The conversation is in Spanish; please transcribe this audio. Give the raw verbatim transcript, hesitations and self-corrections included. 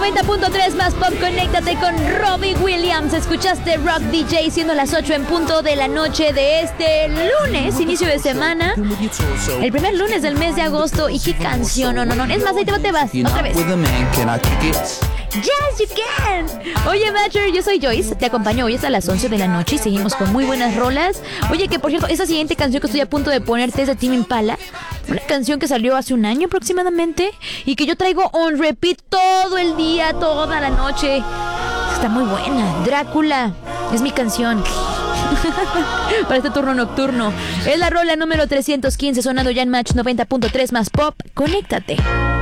noventa punto tres más pop, conéctate con Robbie Williams. Escuchaste Rock D J siendo las ocho en punto de la noche de este lunes, inicio de semana. El primer lunes del mes de agosto. ¿Y qué canción? No, no, no. Es más, ahí te, te vas. Otra vez. Yes, you can. Oye, Matcher, yo soy Joyce. Te acompaño hoy hasta las once de la noche y seguimos con muy buenas rolas. Oye, que por cierto, esa siguiente canción que estoy a punto de ponerte es de Tame Impala. Una canción que salió hace un año aproximadamente y que yo traigo on repeat todo el día, toda la noche. Está muy buena. Drácula es mi canción para este turno nocturno. Es la rola número trescientos quince sonando ya en Match noventa punto tres más pop. Conéctate.